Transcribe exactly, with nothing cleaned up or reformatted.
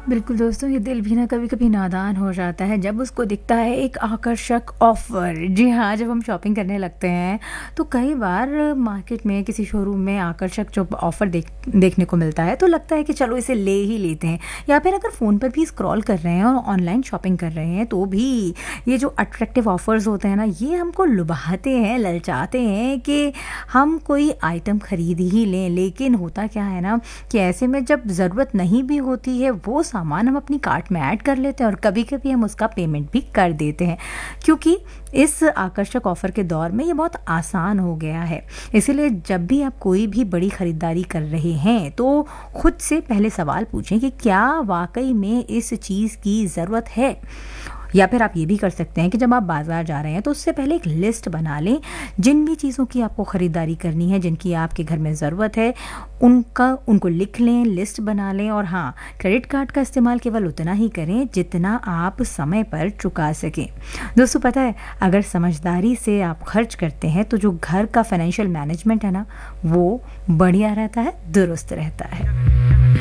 बिल्कुल दोस्तों, ये दिल भी ना कभी-कभी नादान हो जाता है जब उसको दिखता है एक आकर्षक ऑफ़र। जी हाँ, जब हम शॉपिंग करने लगते हैं तो कई बार मार्केट में किसी शोरूम में आकर्षक जो ऑफ़र देख देखने को मिलता है तो लगता है कि चलो इसे ले ही लेते हैं। या फिर अगर फ़ोन पर भी स्क्रॉल कर रहे हैं और ऑनलाइन शॉपिंग कर रहे हैं तो भी ये जो अट्रैक्टिव ऑफ़र्स होते हैं ना, ये हमको लुभाते हैं, ललचाते हैं कि हम कोई आइटम खरीद ही लें। लेकिन होता क्या है ना कि ऐसे में जब ज़रूरत नहीं भी होती है वो सामान हम अपनी कार्ट में ऐड कर लेते हैं और कभी-कभी हम उसका पेमेंट भी कर देते हैं, क्योंकि इस आकर्षक ऑफ़र के दौर में ये बहुत आसान हो गया है। इसीलिए जब भी आप कोई भी बड़ी खरीदारी कर रहे हैं तो खुद से पहले सवाल पूछें कि क्या वाक़ई में इस चीज़ की ज़रूरत है? या फिर आप ये भी कर सकते हैं कि जब आप बाज़ार जा रहे हैं तो उससे पहले एक लिस्ट बना लें। जिन भी चीज़ों की आपको ख़रीदारी करनी है, जिनकी आपके घर में ज़रूरत है, उनका उनको लिख लें, लिस्ट बना लें। और हाँ, क्रेडिट कार्ड का इस्तेमाल केवल उतना ही करें जितना आप समय पर चुका सकें। दोस्तों पता है, अगर समझदारी से आप खर्च करते हैं तो जो घर का फाइनेंशियल मैनेजमेंट है ना, वो बढ़िया रहता है, दुरुस्त रहता है।